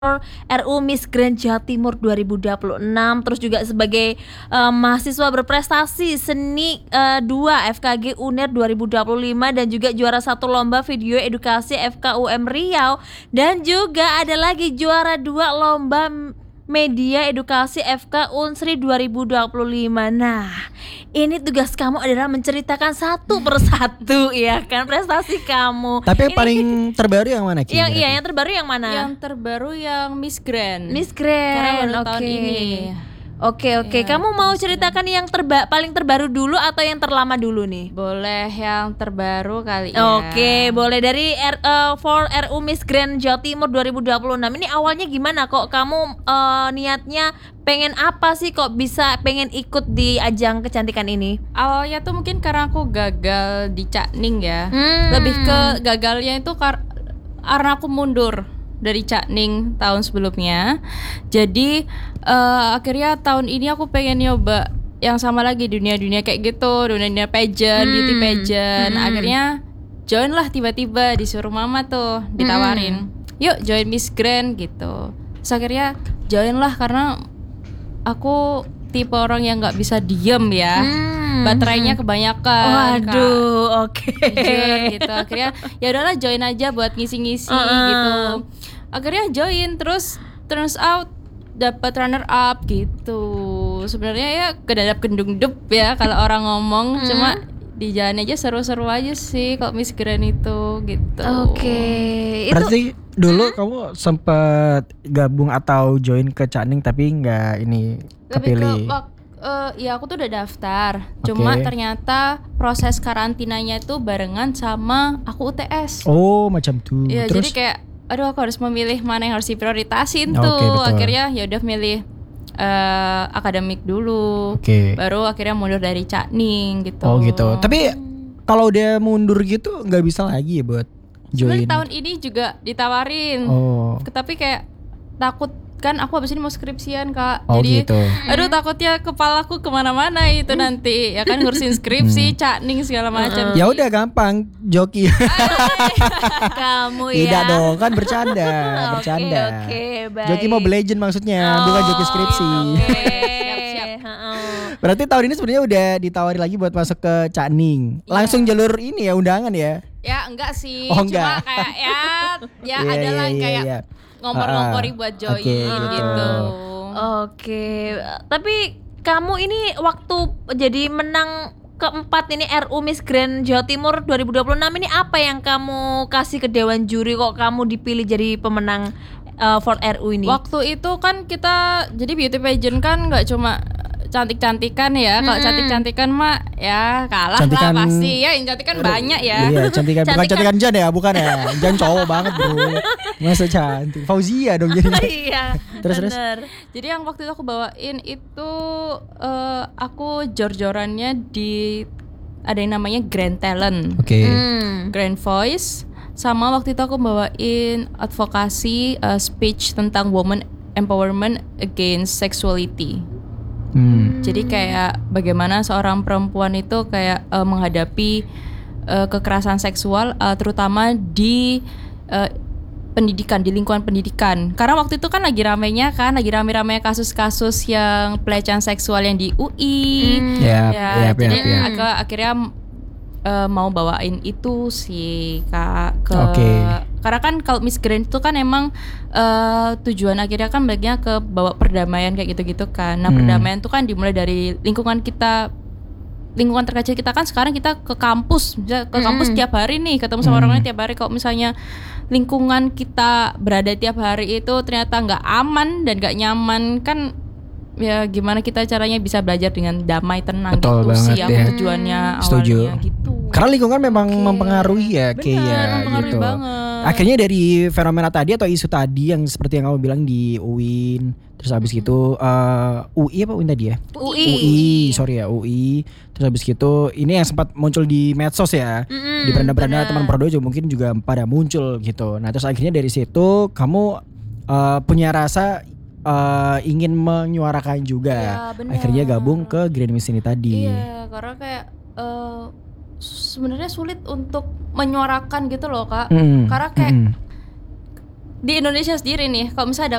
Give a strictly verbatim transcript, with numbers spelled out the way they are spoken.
R U Miss Grand Jawa Timur dua ribu dua puluh enam, terus juga sebagai, eee, mahasiswa berprestasi seni, eee, dua F K G UNER dua ribu dua puluh lima dan juga juara satu lomba video edukasi F K U M Riau, dan juga ada lagi juara dua lomba m media edukasi F K Unsri dua ribu dua puluh lima. Nah, ini tugas kamu adalah menceritakan satu persatu ya kan prestasi kamu. Tapi yang Ini paling terbaru yang mana Ki? yang iya, berarti? yang terbaru yang mana? Yang terbaru yang Miss Grand. Miss Karena Grand, baru oke. tahun ini. Oke oke, Iya, kamu mau Miss Grand. ceritakan yang terba paling terbaru dulu atau yang terlama dulu nih? Boleh yang terbaru kali ya. Oke, boleh dari R, eh, for R U Miss Grand Jawa Timur dua ribu dua puluh enam. Ini awalnya gimana kok kamu eh, niatnya pengen apa sih kok bisa pengen ikut di ajang kecantikan ini? Awalnya tuh mungkin karena aku gagal di Cakning ya. Hmm. Lebih ke gagalnya itu kar- karena aku mundur dari Cakning tahun sebelumnya. Jadi eh, akhirnya tahun ini aku pengen nyoba yang sama lagi, dunia-dunia kayak gitu, dunia-dunia pageant, Hmm. beauty pageant. Hmm. Akhirnya join lah, tiba-tiba disuruh mama tuh, ditawarin, yuk join Miss Grand gitu. Terus akhirnya join lah karena aku tipe orang yang nggak bisa diem ya. Hmm. Baterainya kebanyakan. Kak. Waduh, oke. Jujur gitu. Akhirnya ya udahlah join aja buat ngisi-ngisi Uh-uh. gitu. Akhirnya join, terus turns out dapat runner up gitu. Sebenarnya ya kedadap gendung-dup ya kalau orang ngomong, Hmm. cuma di jalan aja seru-seru aja sih kalau Miss Grand itu gitu. Oke. Itu Berarti dulu kamu sempat gabung atau join ke Cakning tapi nggak ini Lebih ke kepilih. wak- eh, ya aku tuh udah daftar. Cuma Oke. ternyata proses karantinanya itu barengan sama aku U T S. Oh, macam tuh. Iya, Terus jadi kayak aduh aku harus memilih mana yang harus diprioritasin Oke, tuh. betul. Akhirnya ya udah milih eh, akademik dulu. Oke. Baru akhirnya mundur dari Cakning gitu. Oh gitu. Tapi kalau udah mundur gitu nggak bisa lagi ya buat join. sebenarnya tahun ini juga ditawarin. Oh. Tapi kayak takut kan aku habis ini mau skripsian Kak. Oh Jadi gitu. aduh takutnya kepalaku kemana-mana itu nanti ya kan ngurusin skripsi, Cakning segala macam. Ya udah gampang joki. kamu ya. Tidak dong, kan bercanda, Oke, bercanda. Oke, baik. Joki Mobile Legend maksudnya, bukan joki skripsi. Oke. Siap-siap. Heeh. Berarti tahun ini sebenarnya udah ditawari lagi buat masuk ke Cakning. Langsung jalur ini ya, undangan ya. Ya enggak sih, Oh, cuma enggak. kayak ya ya Iya, ada lah iya, iya, kayak iya. ngompor-ngompori Ah, buat join oke, gitu. Oke, tapi kamu ini waktu jadi menang keempat ini R U Miss Grand Jawa Timur dua ribu dua puluh enam ini apa yang kamu kasih ke dewan juri kok kamu dipilih jadi pemenang uh, for R U ini? Waktu itu kan kita jadi beauty pageant kan nggak cuma cantik-cantikan ya. Kalau Mm-mm. cantik-cantikan mah ya kalah Cantikan- lah pasti ya. Yang cantik kan banyak ya. Iya, cantikan, bukan Cantikan- cantikan Jan ya, bukan ya. Jan cowok banget bro. Masa cantik. Fauzia dong jadi. Iya. Terus, terus? bener. Jadi yang waktu itu aku bawain itu eh, aku jor-jorannya di ada yang namanya Grand Talent, Oke. Hmm. Grand Voice, sama waktu itu aku bawain advokasi eh, speech tentang woman empowerment against sexuality. Hmm. Jadi kayak bagaimana seorang perempuan itu kayak eh, menghadapi eh, kekerasan seksual eh, terutama di eh, pendidikan, di lingkungan pendidikan. Karena waktu itu kan lagi ramenya kan, lagi rame-rame kasus-kasus yang pelecehan seksual yang di U I. Hmm. Ya, Ya, ya, jadi ya, ya. aku akhirnya eh, mau bawain itu sih Kak ke Oke. karena kan kalau Miss Grand itu kan emang eh, tujuan akhirnya kan bagian ke bawa perdamaian kayak gitu-gitu kan. Nah, Hmm. perdamaian itu kan dimulai dari lingkungan kita, lingkungan terkecil kita kan sekarang kita ke kampus, bisa ke kampus Mm-mm. tiap hari nih, ketemu sama Hmm. orang lain tiap hari. Kalau misalnya lingkungan kita berada tiap hari itu ternyata nggak aman dan nggak nyaman kan, ya gimana kita caranya bisa belajar dengan damai tenang. Betul gitu sih banget yang ya. tujuannya Setuju. awalnya gitu. Karena lingkungan memang Oke. mempengaruhi ya, Benar, kayak ya, mempengaruhi gitu. banget. Akhirnya dari fenomena tadi atau isu tadi yang seperti yang kamu bilang di U I N, terus habis gitu eh, U I apa U I N tadi ya? U I. U I, sorry ya U I. Terus habis gitu ini yang sempat muncul di medsos ya. Mm-mm, Di beranda-beranda benar. teman Prodo juga mungkin juga pada muncul gitu. Nah, terus akhirnya dari situ kamu eh, punya rasa eh, ingin menyuarakan juga. Iya, benar. Akhirnya gabung ke Grand Miss ini tadi. Iya, karena kayak eh, sebenarnya sulit untuk menyuarakan gitu loh Kak. Mm, Karena kayak mm, di Indonesia sendiri nih, kalau misalnya ada